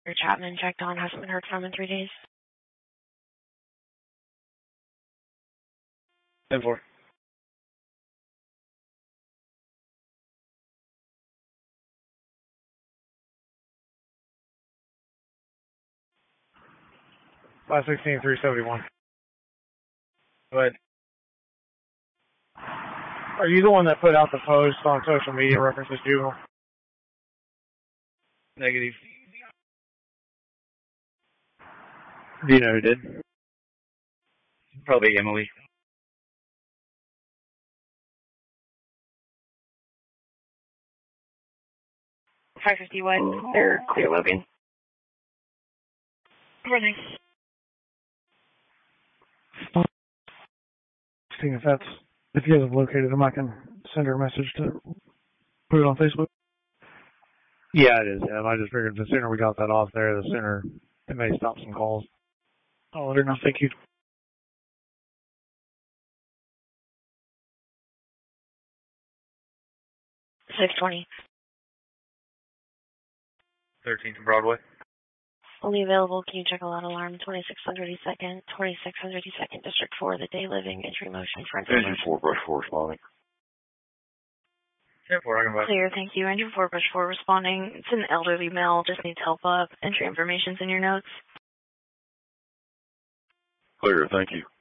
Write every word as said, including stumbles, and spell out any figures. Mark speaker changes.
Speaker 1: Your Chapman checked on, hasn't been heard from in three days.
Speaker 2: ten four. five sixteen, three seventy-one. Go ahead. Are you the one that put out the post on social media references juvenile? Negative. Do you know who did? Probably Emily.
Speaker 1: five fifty what? They're clear Logan. Running.
Speaker 2: Seeing if that's, if you guys have located them, I can send her a message to put it on Facebook. Yeah, it is. Yeah, I just figured the sooner we got that off there, the sooner it may stop some calls. I'll let her know. Thank you.
Speaker 1: six twenty.
Speaker 2: thirteenth Broadway.
Speaker 1: Only available. Can you check a loud alarm? twenty-six hundred second, twenty-six hundred second, District four, the day living, entry motion, front.
Speaker 3: Engine four, brush four responding.
Speaker 2: ten four, I can buy.
Speaker 1: Clear, thank you. Engine four, brush four responding. It's an elderly male, just needs help up. Entry information's in your notes.
Speaker 3: Clear, thank you.